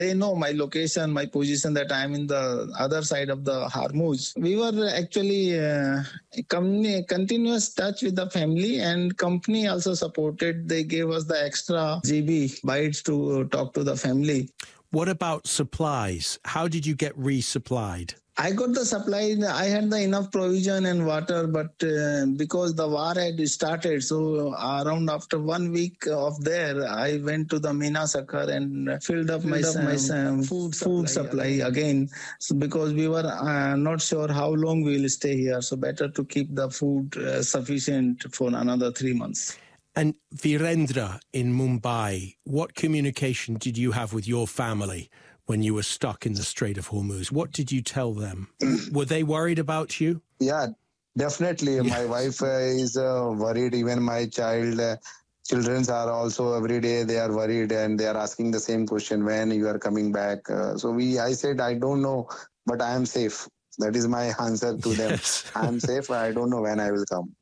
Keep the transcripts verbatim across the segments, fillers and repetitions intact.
They know my location, my position, that I am in the other side of the Hormuz. We were actually uh, company, continuous touch with the family, and company also supported. They gave us the extra G B bytes to talk to the family. What about supplies? How did you get resupplied? I got the supply. I had the enough provision and water, but uh, because the war had started, so around after one week of there, I went to the Mina Sakhar and filled up filled my, up my um, food, food supply again, again. So because we were uh, not sure how long we will stay here, so better to keep the food uh, sufficient for another three months. And Virendra in Mumbai, what communication did you have with your family when you were stuck in the Strait of Hormuz? What did you tell them? Were they worried about you? Yeah, definitely. Yeah. My wife uh, is uh, worried. Even my child, uh, children are also every day they are worried and they are asking the same question, when you are coming back. Uh, so we, I said, I don't know, but I am safe. That is my answer to yes. them. I am safe. I don't know when I will come.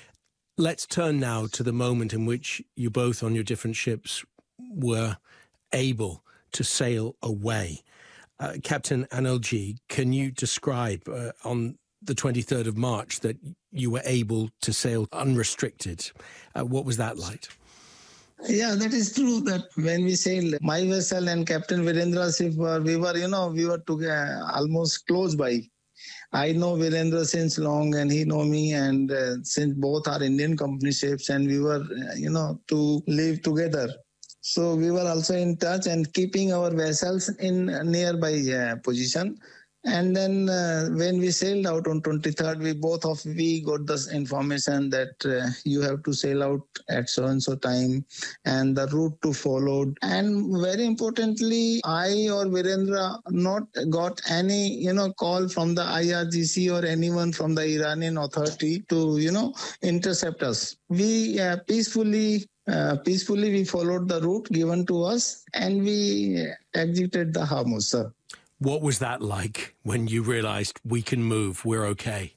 Let's turn now to the moment in which you both on your different ships were able to sail away. Uh, Captain Anilji, can you describe uh, on the twenty-third of March that you were able to sail unrestricted? Uh, what was that like? Yeah, that is true that when we sailed, my vessel and Captain Virendra's ship, were, we were, you know, we were together, almost close by. I know Virendra since long and he know me, and uh, since both are Indian company ships, and we were, uh, you know, to live together. So we were also in touch and keeping our vessels in a nearby uh, position. And then uh, when we sailed out on twenty-third, we both of we got this information that uh, you have to sail out at so and so time and the route to follow. And very importantly, I or Virendra not got any, you know, call from the I R G C or anyone from the Iranian authority to, you know, intercept us. We uh, peacefully Uh, peacefully, we followed the route given to us and we exited the Hormuz, sir. What was that like when you realized we can move, we're okay?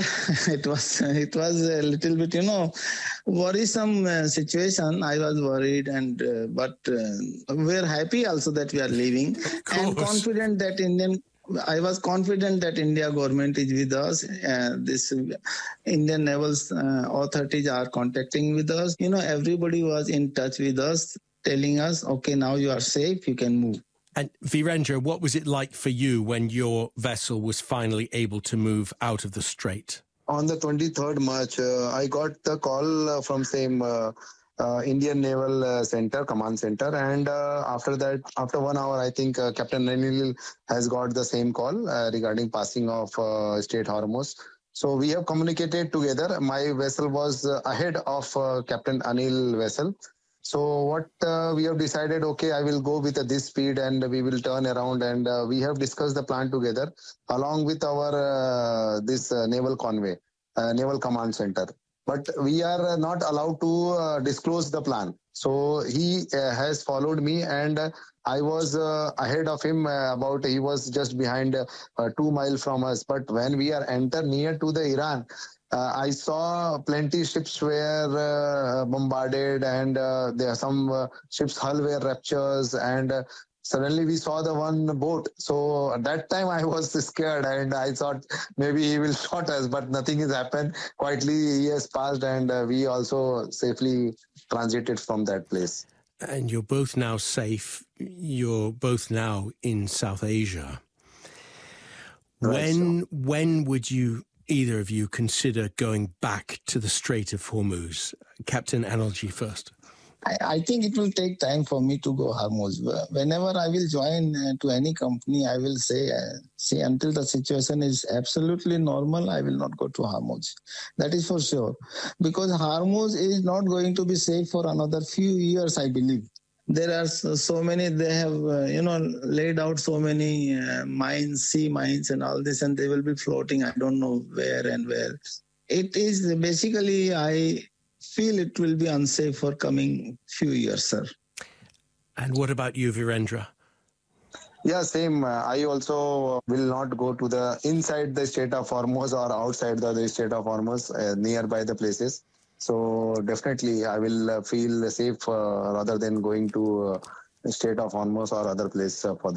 it was it was a little bit, you know, worrisome uh, situation. I was worried, and uh, but uh, we're happy also that we are leaving and confident that Indian. I was confident that India government is with us. Uh, this Indian naval uh, authorities are contacting with us. You know, everybody was in touch with us, telling us, okay, now you are safe, you can move. And Virendra, what was it like for you when your vessel was finally able to move out of the strait? On the twenty-third March, uh, I got the call uh, from same uh, uh, Indian Naval uh, Center, Command Center. And uh, after that, after one hour, I think uh, Captain Anil has got the same call uh, regarding passing of uh, Strait Hormuz. So we have communicated together. My vessel was uh, ahead of uh, Captain Anil vessel. So what uh, we have decided, okay, I will go with uh, this speed and we will turn around, and uh, we have discussed the plan together along with our uh, this uh, naval convoy, uh, naval command center. But we are not allowed to uh, disclose the plan. So he uh, has followed me, and uh, I was uh, ahead of him uh, about, he was just behind uh, uh, two miles from us. But when we are enter near to the Iran, Uh, I saw plenty ships were uh, bombarded, and uh, there are some uh, ships' hull were ruptures, and uh, suddenly we saw the one boat. So at that time I was scared, and I thought maybe he will shot us, but nothing has happened. Quietly he has passed, and uh, we also safely transited from that place. And you're both now safe. You're both now in South Asia. Right, when so. when would you, either of you, consider going back to the Strait of Hormuz? Captain Anilji first. I, I think it will take time for me to go Hormuz. Whenever I will join uh, to any company, I will say, uh, see, until the situation is absolutely normal, I will not go to Hormuz. That is for sure. Because Hormuz is not going to be safe for another few years, I believe. There are so, so many, they have, uh, you know, laid out so many uh, mines, sea mines and all this, and they will be floating, I don't know where and where. It is basically, I feel it will be unsafe for coming few years, sir. And what about you, Virendra? Yeah, same. Uh, I also will not go to the inside the Strait of Hormuz or outside the, the Strait of Hormuz, uh, nearby the places. So definitely I will uh, feel safe uh, rather than going to uh, state of Hormuz or other place uh, for